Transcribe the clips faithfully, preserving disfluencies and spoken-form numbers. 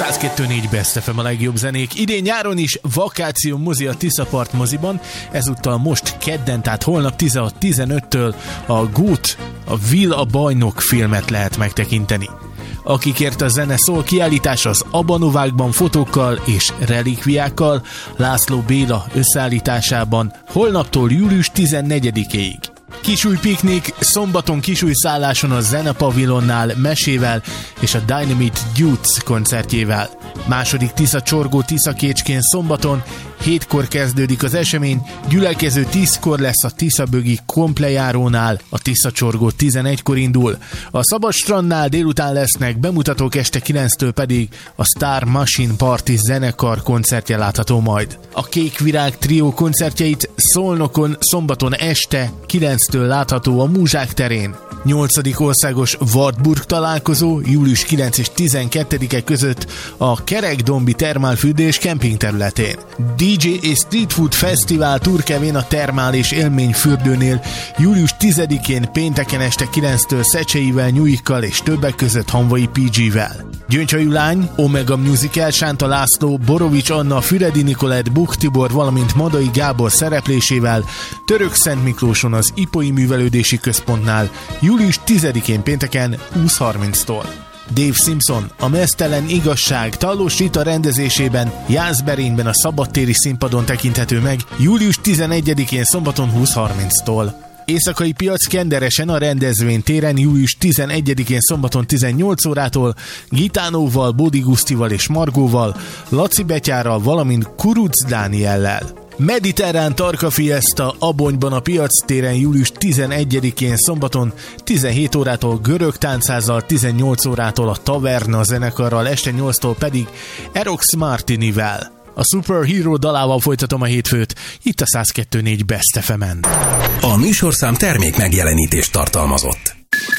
száz kettő négy Best ef em a legjobb zenék. Idén nyáron is vakáció mozi a Tiszapart moziban, ezúttal most kedden, tehát holnap tizenhat tizenöttől a Gót, a Will a bajnok filmet lehet megtekinteni. Akikért a zene szól kiállítás az Abanovákban fotókkal és relikviákkal László Béla összeállításában holnaptól július tizennegyedikéig. Kisúj piknik, szombaton kisúj szálláson a Zenepavilonnál mesével és a Dynamite Dudes koncertjével. Második Tisza csorgó Tiszakécskén szombaton, hétkor kezdődik az esemény, gyülekező tízkor lesz a Tiszabögi komplejárónál, a Tisza csorgó tizenegykor indul. A Szabad strandnál délután lesznek bemutatók, este kilenctől pedig a Star Machine Party zenekar koncertje látható majd. A Kék Virág trió koncertjeit Szolnokon szombaton este kilenctől látható a Múzsák terén. nyolcadik országos Wartburg találkozó július kilencedike és tizenkettedike között a Kerekdombi termálfürdés kemping területén. dé dzsé és Street Food Fesztivál Turkevén a Termál és Élményfürdőnél július tizedikén pénteken este kilenctől Szecseivel, Nyújikkal és többek között Hanvai pé gé-vel. Gyöngyhajú lány, Omega Musical, Sánta László, Borovics Anna, Füredi Nikolett, Buk Tibor, valamint Madai Gábor szereplésével Török-Szent Miklóson az Ipoi Művelődési Központnál július tizedikén pénteken húsz harminctól. Dave Simpson, a Meztelen igazság Tallós Rita rendezésében Jászberényben a szabadtéri színpadon tekinthető meg július tizenegyedikén szombaton húsz harminctól. Éjszakai piac Kenderesen a rendezvény téren július tizenegyedikén szombaton tizennyolc órától Gitánóval, Bódi Gusztival és Margóval, Laci Betyárral, valamint Kuruc Dániellel. Mediterrán Tarka Fiesta Abonyban a piac téren július tizenegyedikén szombaton tizenhét órától Görög táncházzal, tizennyolc órától a Taverna zenekarral, este nyolctól pedig Erox Martinivel. A Superhero dalával folytatom a hétfőt, itt a száz kettő négy Best ef em-en. A műsorszám termék megjelenítést tartalmazott.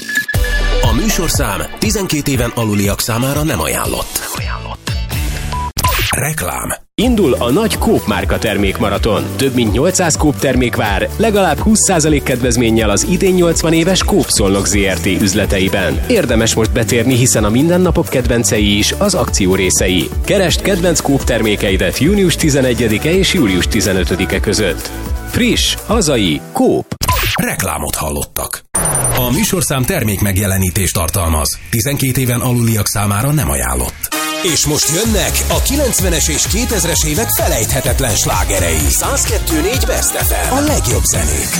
A műsorszám tizenkét éven aluliak számára nem ajánlott. Nem ajánlott. Reklám. Indul a nagy Coop márka termékmaraton. Több mint nyolcszáz Coop termék vár, legalább húsz százalék kedvezménnyel az idén nyolcvan éves Coop Szolnok zé er té üzleteiben. Érdemes most betérni, hiszen a mindennapok kedvencei is az akció részei. Keresd kedvenc Coop termékeidet június tizenegyedike és július tizenötödike között. Friss, hazai, Coop. Reklámot hallottak. A műsorszám termék megjelenítést tartalmaz. tizenkét éven aluliak számára nem ajánlott. És most jönnek a kilencvenes és kétezres évek felejthetetlen slágerei. száz kettő négy Best ef em. A legjobb zenék.